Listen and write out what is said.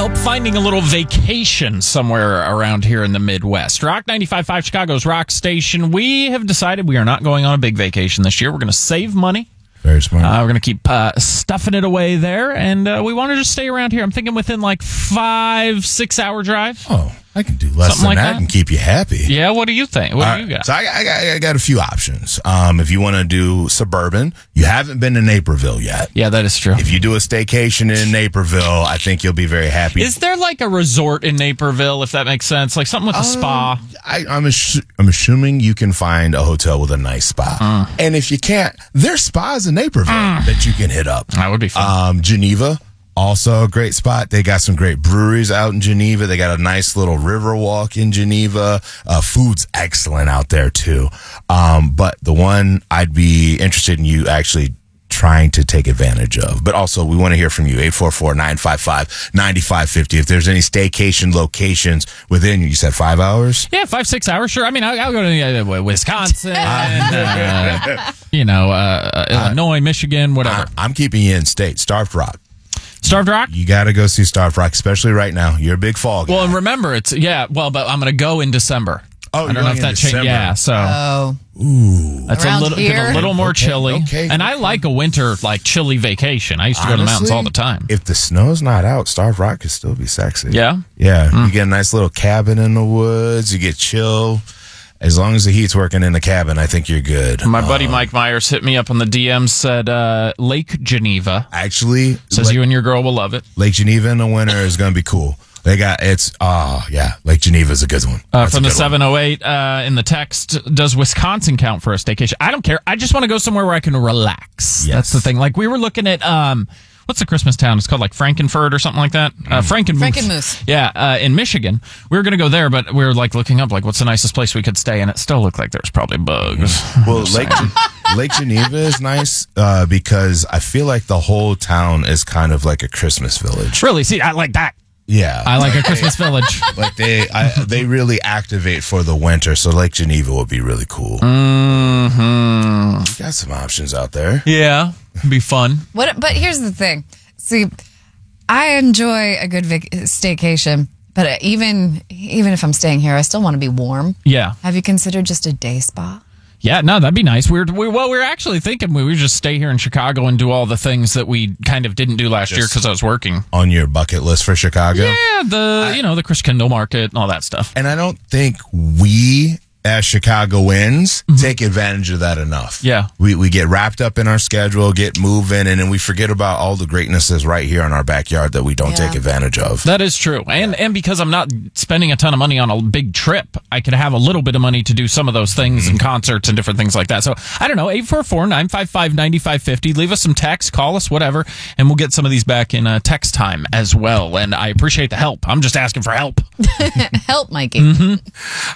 help finding a little vacation somewhere around here in the Midwest. Rock 95.5, Chicago's rock station. We have decided we are not going on a big vacation this year. We're going to save money. Very smart. We're going to keep stuffing it away there, and we want to just stay around here. I'm thinking within like 5-6 hour drive. Oh, I can do less Something than like that that and keep you happy. Yeah, what do you think? What do you got? So I got a few options. If you want to do suburban, you haven't been to Naperville yet. Yeah, that is true. If you do a staycation in Naperville, I think you'll be very happy. Is there like a resort in Naperville, if that makes sense? Like something with a spa? I'm assuming you can find a hotel with a nice spa. And if you can't, there's spas in Naperville that you can hit up. That would be fun. Geneva, also a great spot. They got some great breweries out in Geneva. They got a nice little river walk in Geneva. Food's excellent out there, too. But the one I'd be interested in you actually trying to take advantage of. But also, we want to hear from you, 844-955-9550. If there's any staycation locations within, you said 5 hours? Yeah, 5-6 hours, sure. I mean, I'll go to Wisconsin, Illinois, Michigan, whatever. I'm keeping you in state. Starved Rock. Starved Rock? You got to go see Starved Rock, especially right now. You're a big fall guy. Well, and remember, but I'm going to go in December. Oh, I don't know if that changed. Yeah, so that's Around get here? a little more chilly. Okay. And I like a winter like chilly vacation. I used to go to the mountains all the time. If the snow's not out, Starved Rock could still be sexy. Yeah? Yeah. You get a nice little cabin in the woods. You get chill. As long as the heat's working in the cabin, I think you're good. My buddy Mike Myers hit me up on the DM, said Lake Geneva. Actually, Says you and your girl will love it. Lake Geneva in the winter is going to be cool. Lake Geneva is a good one. From the 708 in the text, does Wisconsin count for a staycation? I don't care. I just want to go somewhere where I can relax. Yes. That's the thing. Like we were looking at what's the Christmas town? It's called like Frankenfurt or something like that. Frankenmuth. Yeah, in Michigan. We were going to go there, but we were like looking up like what's the nicest place we could stay, and it still looked like there was probably bugs. Well, Lake Geneva is nice because I feel like the whole town is kind of like a Christmas village. Really? See, I like that. Yeah. I like a Christmas village. Like they really activate for the winter, so Lake Geneva would be really cool. Mm-hmm. You got some options out there. Yeah, it'd be fun. But here's the thing. See, I enjoy a good staycation, but even if I'm staying here, I still want to be warm. Yeah. Have you considered just a day spa? Yeah, no, that'd be nice. We're actually thinking we would just stay here in Chicago and do all the things that we kind of didn't do last year because I was working. On your bucket list for Chicago? Yeah, the Chris Kendall Market and all that stuff. And I don't think we, as Chicagoans, take advantage of that enough. Yeah. We get wrapped up in our schedule, get moving, and then we forget about all the greatnesses right here in our backyard that we don't take advantage of. That is true. And because I'm not spending a ton of money on a big trip, I could have a little bit of money to do some of those things and concerts and different things like that. So, I don't know, 844-955-9550. Leave us some text, call us, whatever, and we'll get some of these back in text time as well. And I appreciate the help. I'm just asking for help. Help, Mikey.